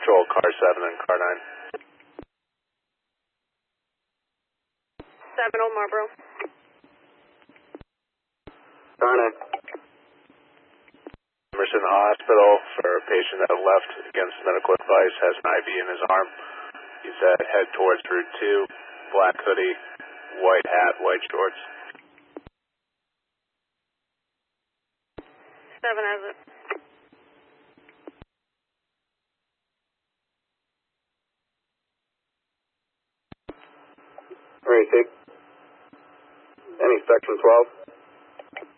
Patrol car 7 and car 9. 7 Old Marlboro. Car 9. Emerson Hospital for a patient that left against medical advice, has an IV in his arm. He's head towards Route 2, black hoodie, white hat, white shorts. 7 has it. Retake. Any section 12?